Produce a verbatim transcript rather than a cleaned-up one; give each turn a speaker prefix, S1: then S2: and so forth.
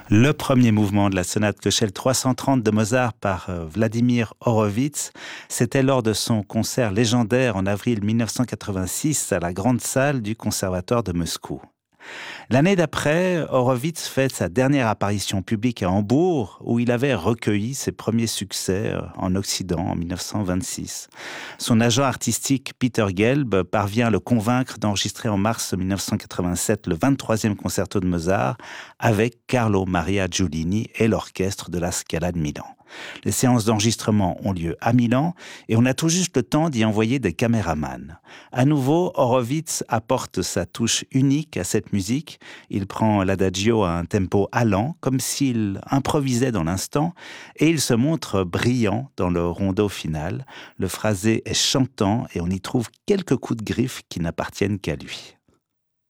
S1: Le premier mouvement de la sonate Köchel trois cent trente de Mozart par euh, Vladimir Horowitz, c'était lors de son concert légendaire en avril mille neuf cent quatre-vingt-six à la grande salle du Conservatoire de Moscou. L'année d'après, Horowitz fait sa dernière apparition publique à Hambourg, où il avait recueilli ses premiers succès en Occident en mille neuf cent vingt-six. Son agent artistique Peter Gelb parvient à le convaincre d'enregistrer en mars mille neuf cent quatre-vingt-sept le vingt-troisième concerto de Mozart avec Carlo Maria Giulini et l'orchestre de la Scala de Milan. Les séances d'enregistrement ont lieu à Milan et on a tout juste le temps d'y envoyer des caméramans. À nouveau, Horowitz apporte sa touche unique à cette musique. Il prend l'adagio à un tempo allant, comme s'il improvisait dans l'instant, et il se montre brillant dans le rondo final. Le phrasé est chantant et on y trouve quelques coups de griffe qui n'appartiennent qu'à lui.